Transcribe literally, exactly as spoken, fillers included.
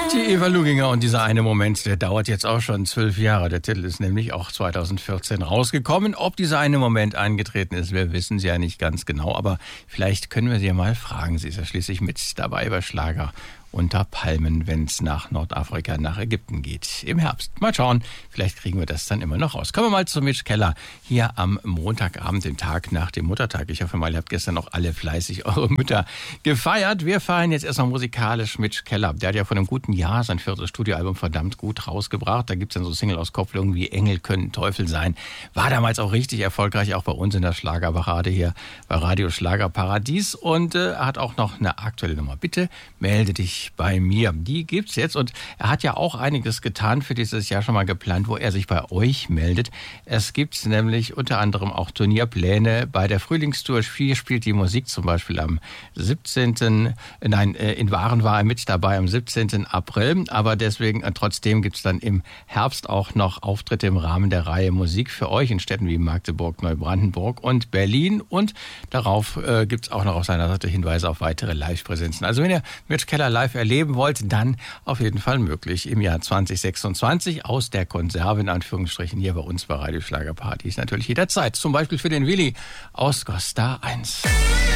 Die Eva Luginger und dieser eine Moment, der dauert jetzt auch schon zwölf Jahre. Der Titel ist nämlich auch zweitausendvierzehn rausgekommen. Ob dieser eine Moment eingetreten ist, wir wissen es ja nicht ganz genau. Aber vielleicht können wir sie ja mal fragen. Sie ist ja schließlich mit dabei bei Schlager unter Palmen, wenn es nach Nordafrika, nach Ägypten geht im Herbst. Mal schauen, vielleicht kriegen wir das dann immer noch raus. Kommen wir mal zu Mitch Keller hier am Montagabend, dem Tag nach dem Muttertag. Ich hoffe mal, ihr habt gestern noch alle fleißig eure Mütter gefeiert. Wir feiern jetzt erstmal musikalisch Mitch Keller. Der hat ja vor einem guten Jahr sein viertes Studioalbum verdammt gut rausgebracht. Da gibt's dann so Single-Auskopplungen wie Engel können Teufel sein. War damals auch richtig erfolgreich, auch bei uns in der Schlagerparade hier bei Radio Schlagerparadies. Und äh, er hat auch noch eine aktuelle Nummer. Bitte melde dich bei mir. Die gibt's jetzt und er hat ja auch einiges getan für dieses Jahr schon mal geplant, wo er sich bei euch meldet. Es gibt nämlich unter anderem auch Turnierpläne bei der Frühlingstour. Hier spielt die Musik zum Beispiel am siebzehnten Nein, in Waren war er mit dabei am siebzehnten April, aber deswegen trotzdem gibt's dann im Herbst auch noch Auftritte im Rahmen der Reihe Musik für euch in Städten wie Magdeburg, Neubrandenburg und Berlin und darauf äh, gibt's auch noch auf seiner Seite Hinweise auf weitere Live-Präsenzen. Also wenn ihr Mitch Keller live erleben wollt, dann auf jeden Fall möglich im Jahr zwanzig sechsundzwanzig aus der Konserve in Anführungsstrichen hier bei uns bei Radio Schlagerparadies natürlich jederzeit. Zum Beispiel für den Willi aus Costa eins.